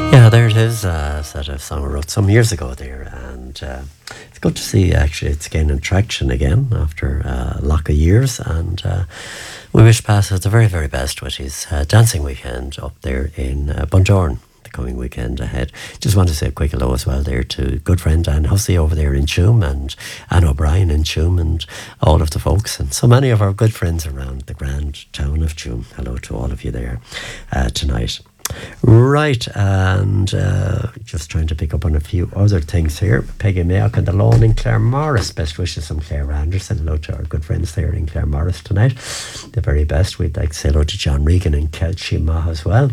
Yeah, there it is. Set of song I wrote some years ago there, and it's good to see actually it's gaining traction again after a lot of years. And we wish Pascal the very, very best with his dancing weekend up there in Bundoran the coming weekend ahead. Just want to say a quick hello as well there to good friend Anne Hussey over there in Tuam and Anne O'Brien in Tuam and all of the folks and so many of our good friends around the grand town of Tuam. Hello to all of you there tonight. Right, and just trying to pick up on a few other things here. Peggy Mayock and the Lawn in Claremorris. Best wishes from Claire Anderson. Hello to our good friends there in Claremorris tonight. The very best. We'd like to say hello to John Regan and Kelchima as well.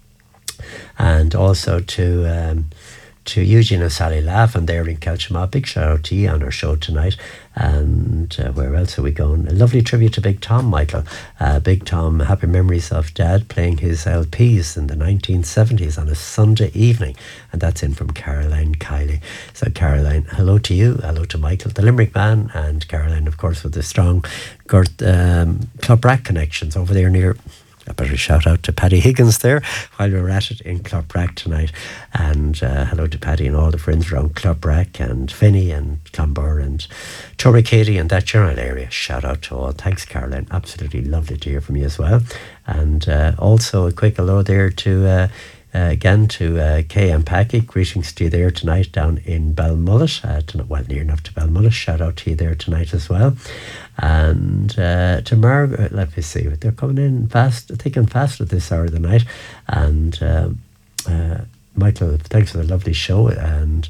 And also to Eugene and Sally Laughlin there in Kelchima. Big shout out to you on our show tonight. And where else are we going? A lovely tribute to Big Tom, Michael. Big Tom, happy memories of Dad playing his LPs in the 1970s on a Sunday evening. And that's in from Caroline Kiley. So Caroline, hello to you. Hello to Michael, the Limerick man. And Caroline, of course, with the strong Clubrack connections over there near... I better shout out to Paddy Higgins there while we're at it in Clubrack tonight. And hello to Paddy and all the friends around Clubrack and Finney and Clonbur and Torricady and that general area. Shout out to all. Thanks, Caroline. Absolutely lovely to hear from you as well. And also a quick hello there to... again to Kay and Packy, greetings to you there tonight down in Balmullet, well near enough to Balmullet, shout out to you there tonight as well. And to Margaret, let me see, they're coming in fast, thick and fast at this hour of the night. And Michael, thanks for the lovely show, and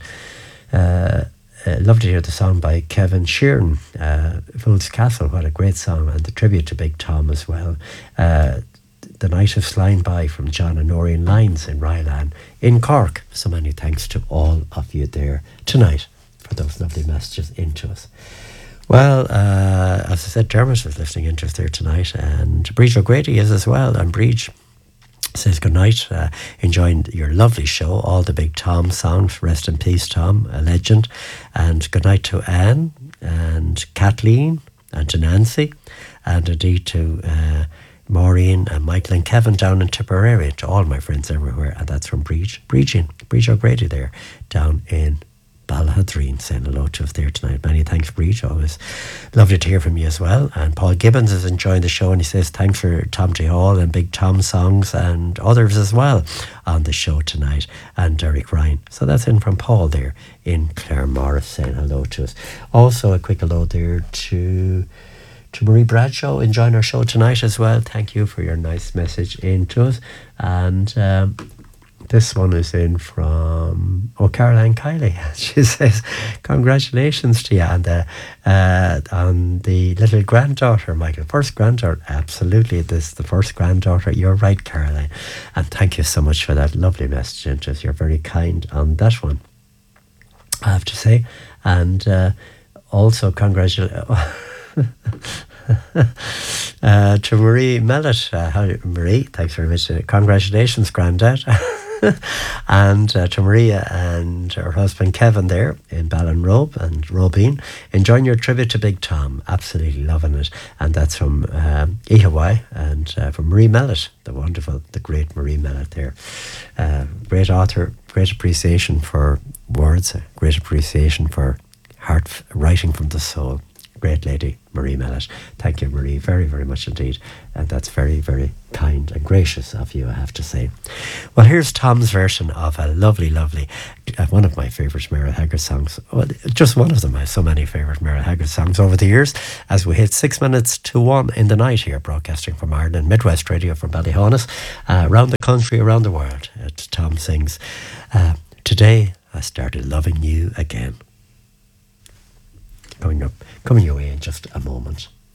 love to hear the song by Kevin Sheeran, Fool's Castle, what a great song, and the tribute to Big Tom as well. The Night is Flying By from John and Noreen Lyons in Rylan in Cork. So many thanks to all of you there tonight for those lovely messages into us. Well, as I said, Dermot was listening into us there tonight, and Breach O'Grady is as well. And Breach says good night, enjoying your lovely show, all the Big Tom songs. Rest in peace, Tom, a legend. And good night to Anne and Kathleen and to Nancy, and indeed to Maureen and Michael and Kevin down in Tipperary, to all my friends everywhere. And that's from Breach O'Grady there down in Balhadreen, saying hello to us there tonight. Many thanks, Breach. Always lovely to hear from you as well. And Paul Gibbons is enjoying the show, and he says thanks for Tom T. Hall and Big Tom songs and others as well on the show tonight. And Derek Ryan. So that's in from Paul there in Claremorris, saying hello to us. Also a quick hello there to Marie Bradshaw, enjoying our show tonight as well. Thank you for your nice message into us. And this one is in from Caroline Kiley. She says, congratulations to you on the little granddaughter, Michael. First granddaughter, absolutely. This is the first granddaughter. You're right, Caroline. And thank you so much for that lovely message into us. You're very kind on that one, I have to say. And also congratulations... to Marie Mellett. Marie, thanks very much. Congratulations, Grandad. And to Maria and her husband Kevin there in Ballinrobe and Robin, enjoying your tribute to Big Tom. Absolutely loving it. And that's from Ihawaii and from Marie Mellett, the great Marie Mellett there. Great author, great appreciation for words, great appreciation for heart writing from the soul. Great lady, Marie Mellett. Thank you, Marie, very, very much indeed. And that's very, very kind and gracious of you, I have to say. Well, here's Tom's version of a lovely, lovely, one of my favourite Mara Haggard songs. Well, just one of them. I have so many favourite Mara Haggard songs over the years, as we hit 6 minutes to 1 in the night here, broadcasting from Ireland, Midwest Radio from Ballyhonus, around the country, around the world. Tom sings, Today I Started Loving You Again. Coming your way in just a moment.